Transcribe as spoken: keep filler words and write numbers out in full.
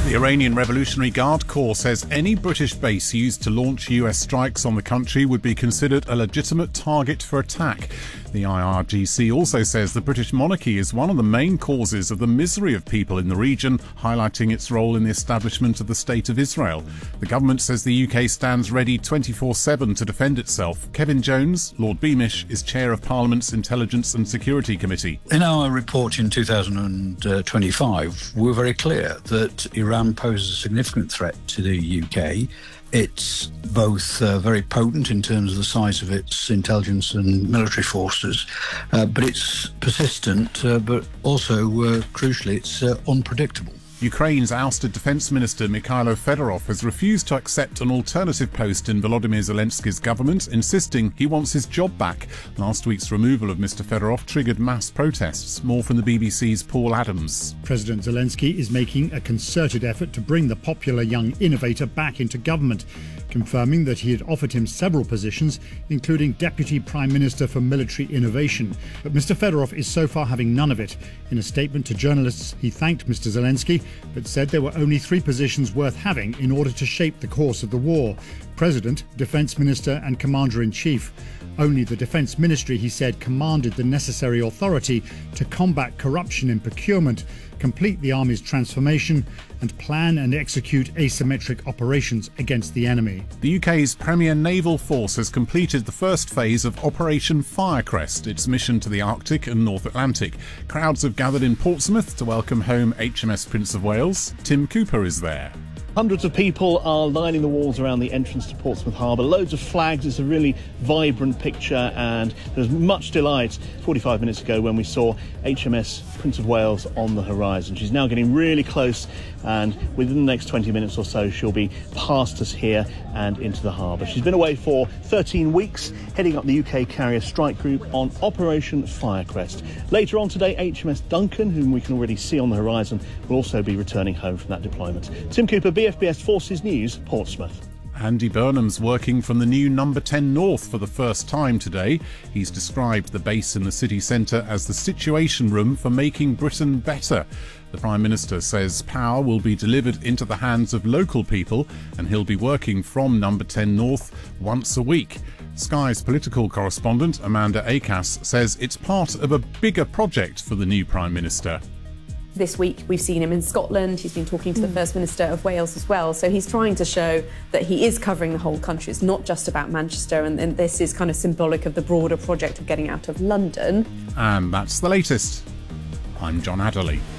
The Iranian Revolutionary Guard Corps says any British base used to launch U S strikes on the country would be considered a legitimate target for attack. The I R G C also says the British monarchy is one of the main causes of the misery of people in the region, highlighting its role in the establishment of the State of Israel. The government says the U K stands ready twenty-four seven to defend itself. Kevin Jones, Lord Beamish, is chair of Parliament's Intelligence and Security Committee. In our report in two thousand twenty-five, we were very clear that Iran poses a significant threat to the U K. It's both uh, very potent in terms of the size of its intelligence and military forces, uh, but it's persistent, uh, but also, uh, crucially, it's uh, unpredictable. Ukraine's ousted Defence Minister Mikhailo Fedorov has refused to accept an alternative post in Volodymyr Zelensky's government, insisting he wants his job back. Last week's removal of Mister Fedorov triggered mass protests. More from the B B C's Paul Adams. President Zelensky is making a concerted effort to bring the popular young innovator back into government, confirming that he had offered him several positions, including Deputy Prime Minister for Military Innovation. But Mister Fedorov is so far having none of it. In a statement to journalists, he thanked Mister Zelensky, but said there were only three positions worth having in order to shape the course of the war: President, Defence Minister and Commander-in-Chief. Only the Defence Ministry, he said, commanded the necessary authority to combat corruption in procurement, complete the Army's transformation and plan and execute asymmetric operations against the enemy. The U K's premier naval force has completed the first phase of Operation Firecrest, its mission to the Arctic and North Atlantic. Crowds have gathered in Portsmouth to welcome home H M S Prince of Wales. Tim Cooper is there. Hundreds of people are lining the walls around the entrance to Portsmouth Harbour. Loads of flags. It's a really vibrant picture, and there's much delight forty-five minutes ago when we saw H M S Prince of Wales on the horizon. She's now getting really close, and within the next twenty minutes or so she'll be past us here and into the harbour. She's been away for thirteen weeks, heading up the U K carrier strike group on Operation Firecrest. Later on today, H M S Duncan, whom we can already see on the horizon, will also be returning home from that deployment. Tim Cooper, B F B S Forces News, Portsmouth. Andy Burnham's working from the new Number ten North for the first time today. He's described the base in the city centre as the situation room for making Britain better. The Prime Minister says power will be delivered into the hands of local people, and he'll be working from Number ten North once a week. Sky's political correspondent Amanda Akas says it's part of a bigger project for the new Prime Minister. This week we've seen him in Scotland, he's been talking to the First Minister of Wales as well, so he's trying to show that he is covering the whole country. It's not just about Manchester, and, and this is kind of symbolic of the broader project of getting out of London. And that's the latest. I'm John Adderley.